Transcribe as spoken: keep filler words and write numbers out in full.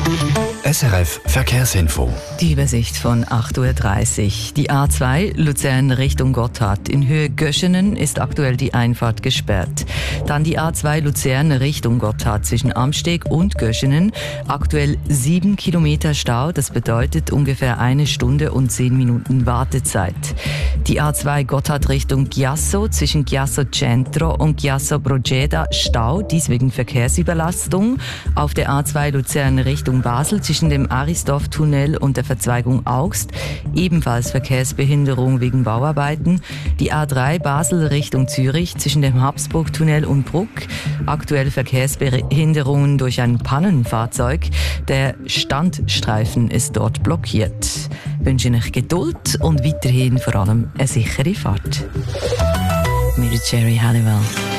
S R F Verkehrsinfo. Die Übersicht von acht Uhr dreißig. Die A zwei Luzern Richtung Gotthard. In Höhe Göschenen ist aktuell die Einfahrt gesperrt. Dann die A zwei Luzern Richtung Gotthard zwischen Amsteg und Göschenen. Aktuell sieben Kilometer Stau. Das bedeutet ungefähr eine Stunde und zehn Minuten Wartezeit. Die A zwei Gotthard Richtung Chiasso zwischen Chiasso Centro und Chiasso Brogeda Stau. Dies wegen Verkehrsüberlastung. Auf der A zwei Luzern Richtung Basel zwischen dem Arisdorf-Tunnel und der Verzweigung Augst ebenfalls Verkehrsbehinderung wegen Bauarbeiten. Die A drei Basel Richtung Zürich zwischen dem Habsburg-Tunnel und Bruck. Aktuell Verkehrsbehinderungen durch ein Pannenfahrzeug. Der Standstreifen ist dort blockiert. Ich wünsche euch Geduld und weiterhin vor allem eine sichere Fahrt. Mit Jerry Halliwell.